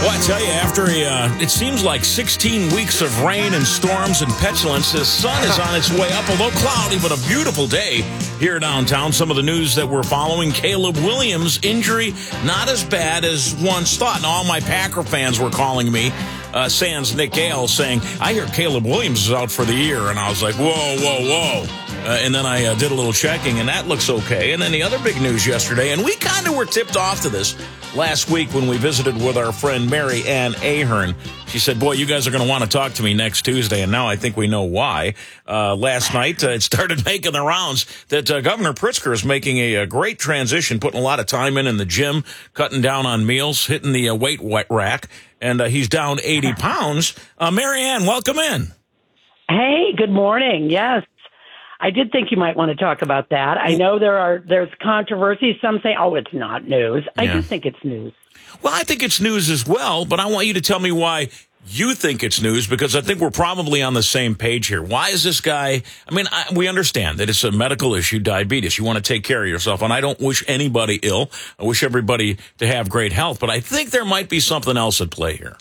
Well, I tell you, after it seems like 16 weeks of rain and storms and petulance, the sun is on its way up, although cloudy, but a beautiful day here downtown. Some of the news that we're following, Caleb Williams' injury, not as bad as once thought. And all my Packer fans were calling me, sans Nick Gale, saying, I hear Caleb Williams is out for the year. And I was like, whoa. And then I did a little checking, and that looks okay. And then the other big news yesterday, and we kind of were tipped off to this last week when we visited with our friend Mary Ann Ahern. She said, boy, you guys are going to want to talk to me next Tuesday, and now I think we know why. Last night, it started making the rounds that Governor Pritzker is making a great transition, putting a lot of time in the gym, cutting down on meals, hitting the weight rack, and he's down 80 pounds. Mary Ann, welcome in. Hey, good morning. Yes. I did think you might want to talk about that. I know there's controversy. Some say, oh, it's not news. I do think it's news. Well, I think it's news as well, but I want you to tell me why you think it's news, because I think we're probably on the same page here. Why is this guy, we understand that it's a medical issue, diabetes. You want to take care of yourself, and I don't wish anybody ill. I wish everybody to have great health, but I think there might be something else at play here.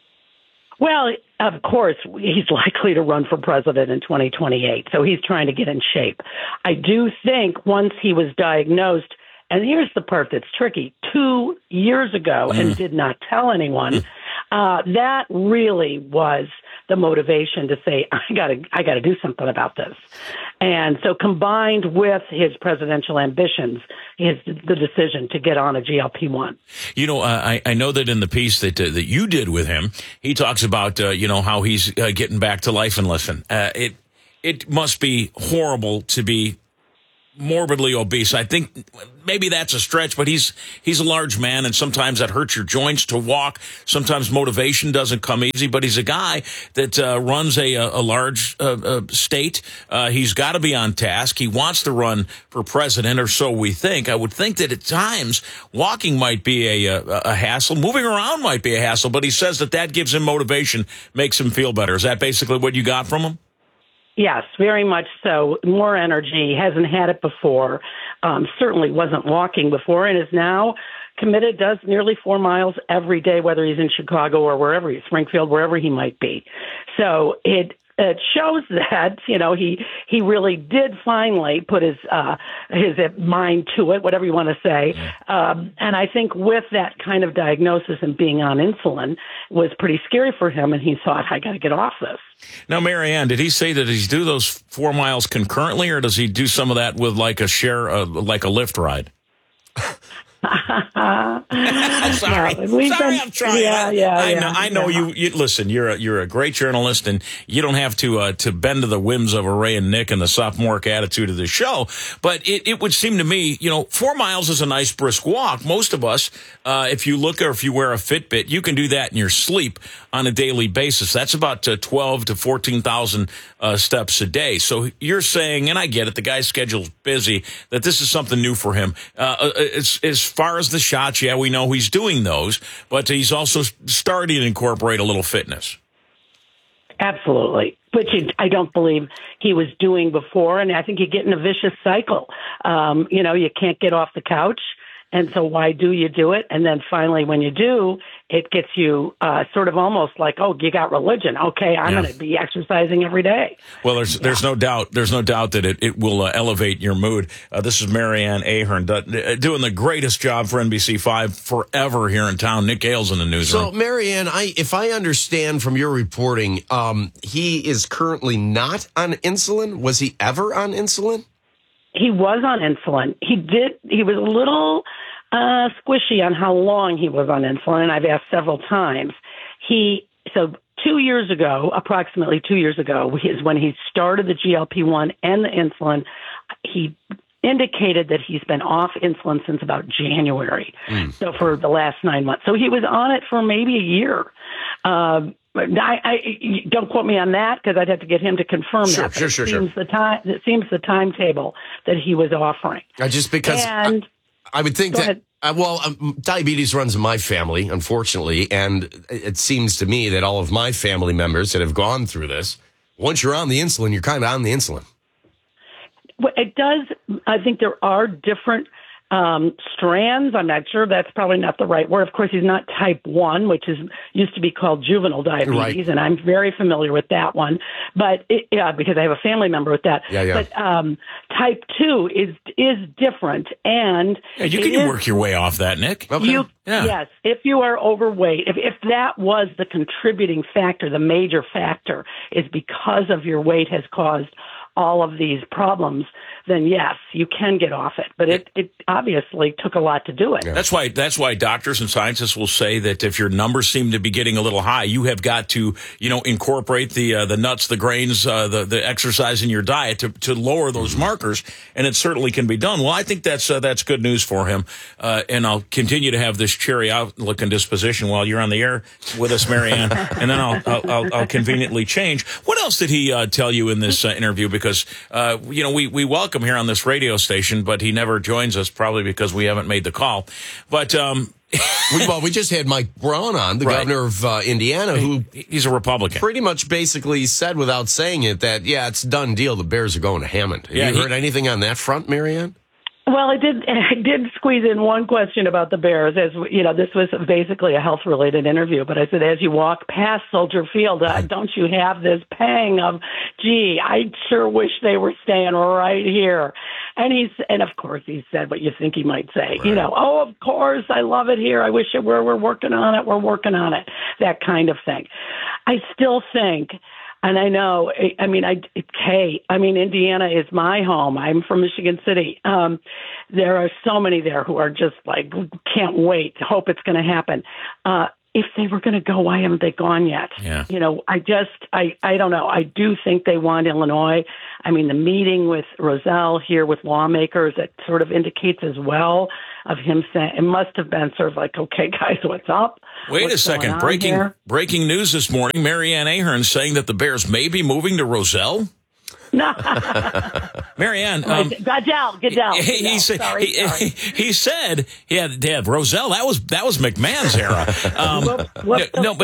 Well, of course, he's likely to run for president in 2028, so he's trying to get in shape. I do think once he was diagnosed, and here's the part that's tricky, 2 years ago and did not tell anyone, that really was the motivation to say, I got to do something about this. And so combined with his presidential ambitions is the decision to get on a GLP-1. You know, I know that in the piece that you did with him, he talks about, how he's getting back to life. And listen, it must be horrible to be morbidly obese. I think maybe that's a stretch, but he's a large man, and sometimes that hurts your joints to walk. Sometimes motivation doesn't come easy, but he's a guy that runs a large state. He's got to be on task. He wants to run for president, or so we think. I would think that at times walking might be a hassle. Moving around might be a hassle, but he says that gives him motivation, makes him feel better. Is that basically what you got from him? Yes, very much so. More energy. Hasn't had it before. Certainly wasn't walking before, and is now committed, does nearly 4 miles every day, whether he's in Chicago or wherever, Springfield, wherever he might be. So it shows that, he really did finally put his mind to it, whatever you want to say. And I think with that kind of diagnosis and being on insulin was pretty scary for him. And he thought, I got to get off this. Now, Mary Ann, did he say that he's do those 4 miles concurrently, or does he do some of that with like a Lyft ride? Sorry, I'm trying. I know. You listen. You're a great journalist, and you don't have to bend to the whims of Ray and Nick and the sophomoric attitude of the show. But it would seem to me, 4 miles is a nice brisk walk. Most of us, if you look or if you wear a Fitbit, you can do that in your sleep on a daily basis. That's about 12 to 14,000 steps a day. So you're saying, and I get it, the guy's schedule's busy, that this is something new for him. As far as the shots, we know he's doing those, but he's also starting to incorporate a little fitness. Absolutely, which I don't believe he was doing before, and I think you get in a vicious cycle. You can't get off the couch, and so why do you do it? And then finally, when you do, it gets you sort of almost like, oh, you got religion. Okay, I'm going to be exercising every day. Well, there's no doubt that it will elevate your mood. This is Mary Ann Ahern doing the greatest job for NBC5 forever here in town. Nick Gale's in the newsroom. So, Mary Ann, if I understand from your reporting, he is currently not on insulin. Was he ever on insulin? He was on insulin. He was a little squishy on how long he was on insulin, and I've asked several times. So 2 years ago, approximately 2 years ago, is when he started the GLP-1 and the insulin. He indicated that he's been off insulin since about January, so for the last 9 months. So he was on it for maybe a year. I don't quote me on that because I'd have to get him to confirm that. Sure. It seems the timetable that he was offering. Just because I would think that, diabetes runs in my family, unfortunately, and it seems to me that all of my family members that have gone through this, once you're on the insulin, you're kind of on the insulin. Well, it does. I think there are different Strands, I'm not sure. That's probably not the right word. Of course, he's not type 1, which used to be called juvenile diabetes, right. And I'm very familiar with that one. But because I have a family member with that. Yeah. But type 2 is different, and you can work your way off that, Nick. Okay. Yes, if you are overweight, if that was the contributing factor, the major factor is because of your weight has caused all of these problems, then yes, you can get off it. But it obviously took a lot to do it. Yeah. That's why doctors and scientists will say that if your numbers seem to be getting a little high, you have got to, incorporate the nuts, the grains, the exercise in your diet to lower those markers. And it certainly can be done. Well, I think that's good news for him. And I'll continue to have this cheery outlook and disposition while you're on the air with us, Marianne. And then I'll conveniently change. What else did he tell you in this interview? Because, we welcome here on this radio station, but he never joins us, probably because we haven't made the call. But we just had Mike Braun on, the governor of Indiana, who he's a Republican. Pretty much basically said without saying it that, it's a done deal. The Bears are going to Hammond. Have you heard anything on that front, Marianne? Well, I did squeeze in one question about the Bears. As this was basically a health-related interview. But I said, as you walk past Soldier Field, don't you have this pang of, gee, I sure wish they were staying right here. And of course he said what you think he might say. Right. Oh, of course, I love it here. I wish it were. We're working on it. We're working on it. That kind of thing. I still think. And I know, Indiana is my home. I'm from Michigan City. There are so many there who are just like, can't wait, hope it's going to happen. If they were going to go, why haven't they gone yet? Yeah. I don't know. I do think they want Illinois. The meeting with Rozelle here with lawmakers, it sort of indicates as well of him saying, it must have been sort of like, okay, guys, what's up? Wait a second. Breaking news this morning. Marianne Ahern saying that the Bears may be moving to Rozelle. No. Marianne. Goodell. He said, Dad, Rozelle, that was McMahon's era. But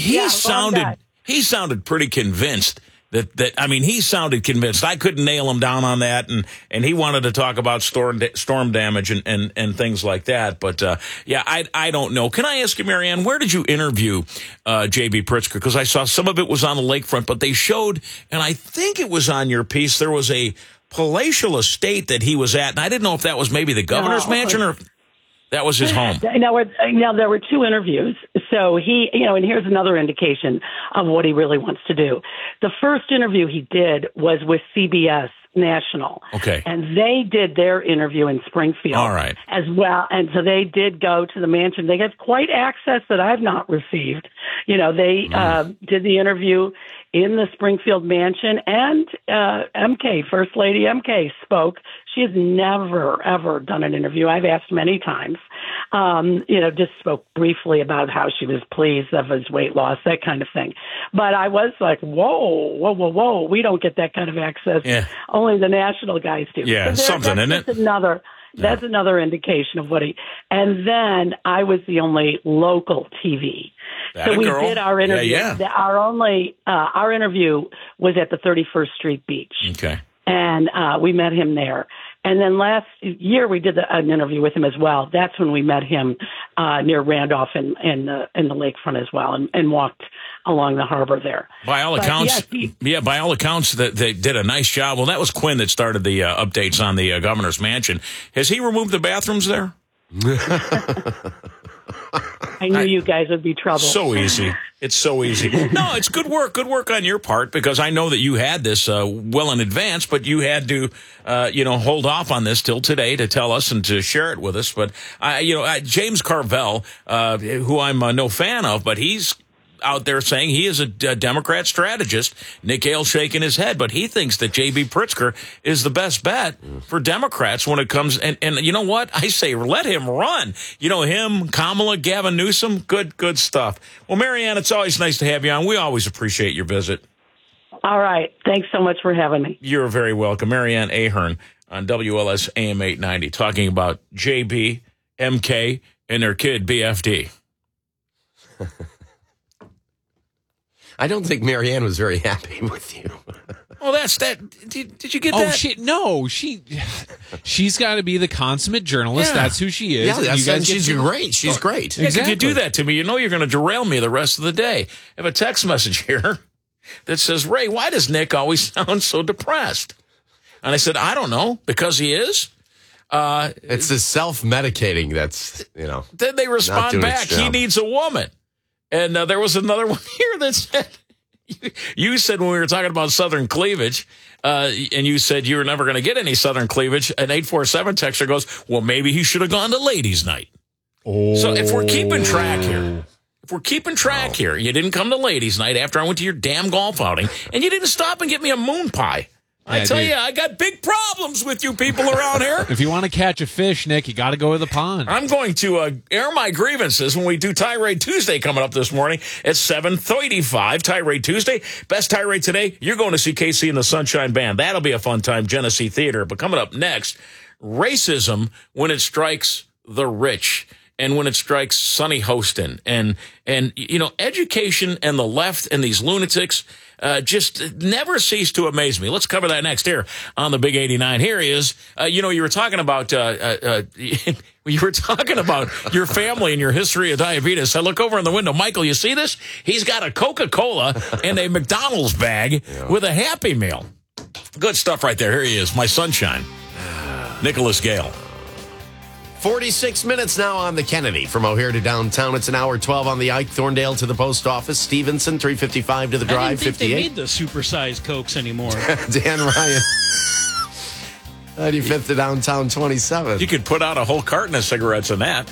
he sounded pretty convinced that he sounded convinced. I couldn't nail him down on that, and he wanted to talk about storm damage and things like that. But I don't know. Can I ask you, Marianne, where did you interview J.B. Pritzker? Because I saw some of it was on the lakefront, but they showed, and I think it was on your piece, there was a palatial estate that he was at, and I didn't know if that was maybe the governor's mansion or that was his home. Now, there were two interviews. So he, and here's another indication of what he really wants to do. The first interview he did was with CBS National. Okay. And they did their interview in Springfield. All right. As well. And so they did go to the mansion. They got quite access that I've not received. They did the interview in the Springfield mansion, and MK, First Lady MK, spoke. She has never, ever done an interview. I've asked many times. Just spoke briefly about how she was pleased of his weight loss, that kind of thing. But I was like, whoa. We don't get that kind of access. Yeah. Only the national guys do. Yeah, something, isn't it? That's another indication of what and then I was the only local TV. So we did our interview. Yeah. Our interview was at the 31st Street Beach. Okay. And we met him there. And then last year we did an interview with him as well. That's when we met him near Randolph in the lakefront as well, and walked along the harbor there. By all accounts, by all accounts, that they did a nice job. Well, that was Quinn that started the updates on the governor's mansion. Has he removed the bathrooms there? I knew you guys would be trouble. So easy. It's so easy. No, it's good work. Good work on your part, because I know that you had this well in advance, but you had to, hold off on this till today to tell us and to share it with us. But, James Carvell, who I'm no fan of, but he's out there saying he is a Democrat strategist. Nick Hale shaking his head, but he thinks that J.B. Pritzker is the best bet for Democrats when it comes. And you know what? I say let him run. Him, Kamala, Gavin Newsom, good stuff. Well, Marianne, it's always nice to have you on. We always appreciate your visit. All right. Thanks so much for having me. You're very welcome. Marianne Ahern on WLS AM 890 talking about J.B., MK, and their kid, BFD. I don't think Marianne was very happy with you. Well, that's that. Did you get that? Oh, she She's got to be the consummate journalist. Yeah. That's who she is. Yeah, she's great. She's great. Exactly. Exactly. If you do that to me, you know you're going to derail me the rest of the day. I have a text message here that says, Ray, why does Nick always sound so depressed? And I said, I don't know, because he is. It's the self-medicating that's, Then they respond back, he needs a woman. And there was another one here that said, you said when we were talking about Southern cleavage, and you said you were never going to get any Southern cleavage, an 847 texter goes, well, maybe he should have gone to ladies' night. Oh. So if we're keeping track here, you didn't come to ladies' night after I went to your damn golf outing, and you didn't stop and get me a moon pie. I tell you, I got big problems with you people around here. If you want to catch a fish, Nick, you got to go to the pond. I'm going to air my grievances when we do Tirade Tuesday coming up this morning at 7:35. Tirade Tuesday. Best tirade today, you're going to see KC and the Sunshine Band. That'll be a fun time, Genesee Theater. But coming up next, racism when it strikes the rich. And when it strikes Sonny Hostin and education and the left and these lunatics just never cease to amaze me. Let's cover that next here on the Big 89. Here he is. You were talking about your family and your history of diabetes. I look over in the window. Michael, you see this? He's got a Coca-Cola and a McDonald's bag with a Happy Meal. Good stuff right there. Here he is, my sunshine, Nicholas Gale. 46 minutes now on the Kennedy. From O'Hare to downtown, it's an hour 12 on the Ike. Thorndale to the post office. Stevenson, 355 to the drive, I didn't think 58. they made the supersized Cokes anymore. Dan Ryan, 95th to downtown, 27. You could put out a whole carton of cigarettes in that.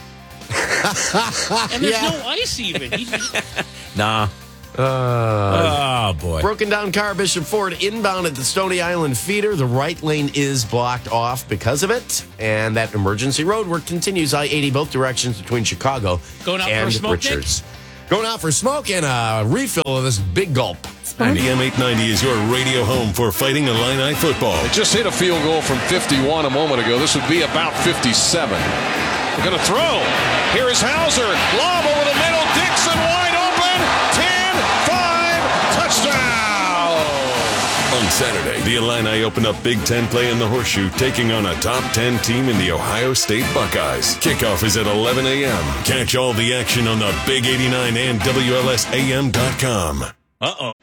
And there's no ice even. Nah. Oh, boy. Broken down car, Bishop Ford inbound at the Stony Island feeder. The right lane is blocked off because of it. And that emergency road work continues I-80 both directions between Chicago Going out and for a smoke, Richards. Going out for smoke and a refill of this big gulp. AM 890 is your radio home for Fighting Illini football. It just hit a field goal from 51 a moment ago. This would be about 57. They're going to throw. Here is Hauser. Lob over the middle. Dixon wide open. 10-5. Touchdown. On Saturday, the Illini open up Big Ten play in the Horseshoe, taking on a top 10 team in the Ohio State Buckeyes. Kickoff is at 11 a.m. Catch all the action on the Big 89 and WLSAM.com. Uh-oh.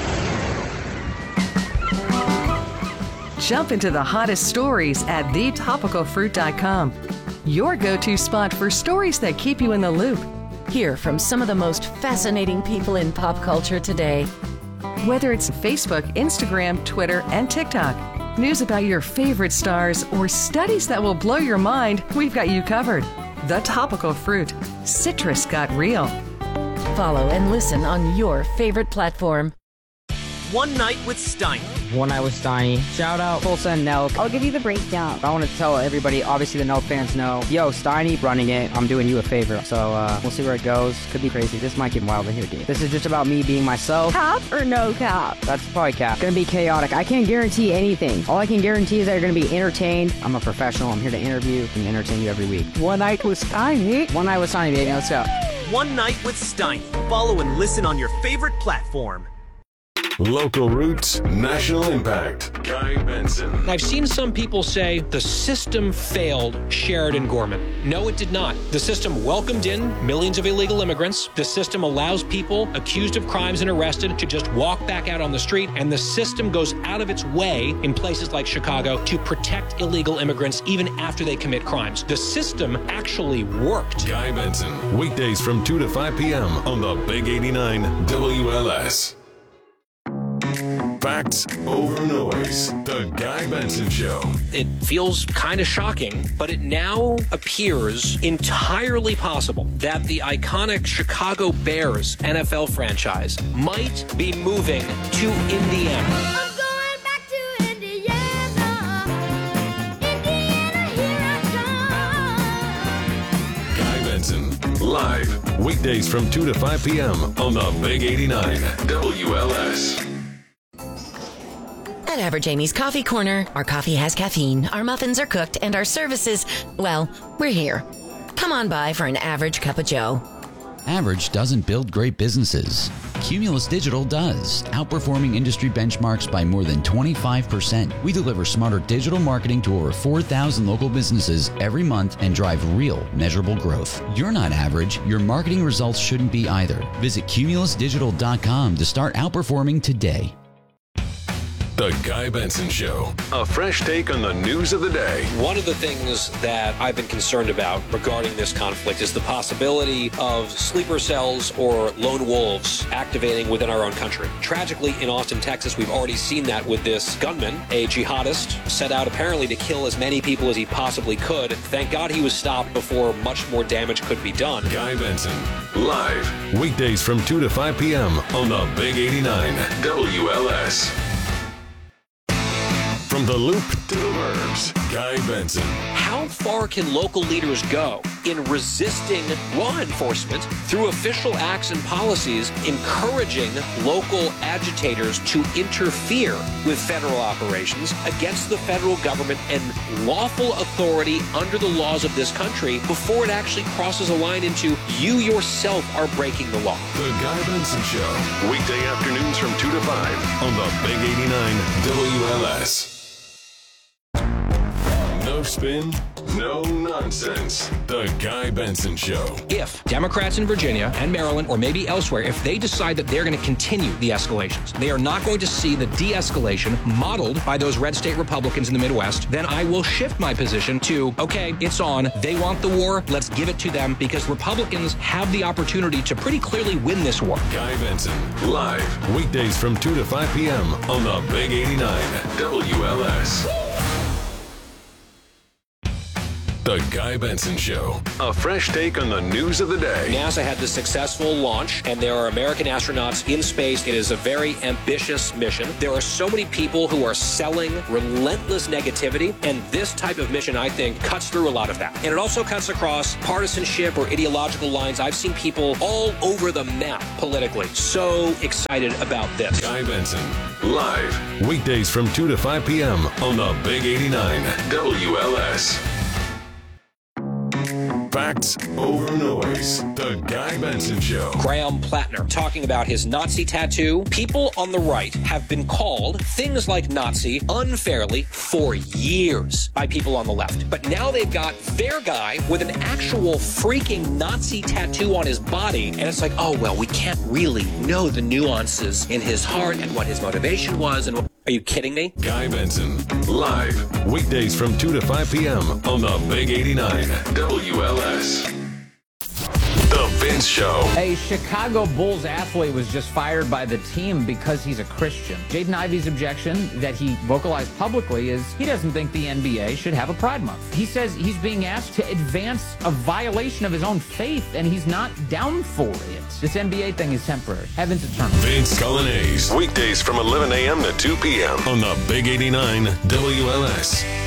Jump into the hottest stories at thetopicalfruit.com. Your go-to spot for stories that keep you in the loop. Hear from some of the most fascinating people in pop culture today. Whether it's Facebook, Instagram, Twitter, and TikTok, news about your favorite stars, or studies that will blow your mind, we've got you covered. The Topical Fruit. Citrus got real. Follow and listen on your favorite platform. One Night with Steiny. One Night with Steiny. Shout out Full Send Nelk. I'll give you the breakdown. I want to tell everybody, obviously the Nelk fans know, yo, Steiny running it. I'm doing you a favor. So we'll see where it goes. Could be crazy. This might get wild in here, dude. This is just about me being myself. Cap or no cap? That's probably cap. Gonna be chaotic. I can't guarantee anything. All I can guarantee is that you're gonna be entertained. I'm a professional. I'm here to interview and entertain you every week. One Night with Steiny. One Night with Steiny, baby. Let's go. One Night with Steiny. Follow and listen on your favorite platform. Local roots, national impact. Guy Benson. I've seen some people say the system failed Sheridan Gorman. No, it did not. The system welcomed in millions of illegal immigrants. The system allows people accused of crimes and arrested to just walk back out on the street. And the system goes out of its way in places like Chicago to protect illegal immigrants even after they commit crimes. The system actually worked. Guy Benson. Weekdays from 2 to 5 p.m. on the Big 89 WLS. Facts over noise. The Guy Benson Show. It feels kind of shocking, but it now appears entirely possible that the iconic Chicago Bears NFL franchise might be moving to Indiana. I'm going back to Indiana. Indiana, here I come. Guy Benson, live. Weekdays from 2 to 5 p.m. on the Big 89 WLS. At Average Amy's Coffee Corner, our coffee has caffeine, our muffins are cooked, and our services, well, we're here. Come on by for an average cup of joe. Average doesn't build great businesses. Cumulus Digital does, outperforming industry benchmarks by more than 25%. We deliver smarter digital marketing to over 4,000 local businesses every month and drive real, measurable growth. You're not average. Your marketing results shouldn't be either. Visit cumulusdigital.com to start outperforming today. The Guy Benson Show. A fresh take on the news of the day. One of the things that I've been concerned about regarding this conflict is the possibility of sleeper cells or lone wolves activating within our own country. Tragically, in Austin, Texas, we've already seen that with this gunman, a jihadist, set out apparently to kill as many people as he possibly could. Thank God he was stopped before much more damage could be done. Guy Benson, live, weekdays from 2 to 5 p.m. on the Big 89 WLS. From the Loop to the Burbs, Guy Benson. How far can local leaders go in resisting law enforcement through official acts and policies, encouraging local agitators to interfere with federal operations against the federal government and lawful authority under the laws of this country before it actually crosses a line into you yourself are breaking the law? The Guy Benson Show, weekday afternoons from 2 to 5 on the Big 89 WLS. No spin, no nonsense. The Guy Benson Show. If Democrats in Virginia and Maryland, or maybe elsewhere, if they decide that they're going to continue the escalations, they are not going to see the de-escalation modeled by those red state Republicans in the Midwest, then I will shift my position to, okay, it's on. They want the war. Let's give it to them, because Republicans have the opportunity to pretty clearly win this war. Guy Benson, live, weekdays from 2 to 5 p.m. on the Big 89 WLS. The Guy Benson Show. A fresh take on the news of the day. NASA had the successful launch, and there are American astronauts in space. It is a very ambitious mission. There are so many people who are selling relentless negativity, and this type of mission, I think, cuts through a lot of that. And it also cuts across partisanship or ideological lines. I've seen people all over the map politically so excited about this. Guy Benson, live, weekdays from 2 to 5 p.m. on the Big 89 WLS. Facts over noise. The Guy Benson Show. Graham Plattner talking about his Nazi tattoo. People on the right have been called things like Nazi unfairly for years by people on the left. But now they've got their guy with an actual freaking Nazi tattoo on his body. And it's like, oh, well, we can't really know the nuances in his heart and what his motivation was. And are you kidding me? Guy Benson, live, weekdays from 2 to 5 p.m. on the Big 89 WLS. The Vince Show. A Chicago Bulls athlete was just fired by the team because he's a Christian. Jaden Ivey's objection that he vocalized publicly is he doesn't think the NBA should have a Pride Month. He says he's being asked to advance a violation of his own faith, and he's not down for it. This NBA thing is temporary. Heaven's eternal. Vince Colonnese, weekdays from 11 a.m. to 2 p.m. on the Big 89 WLS.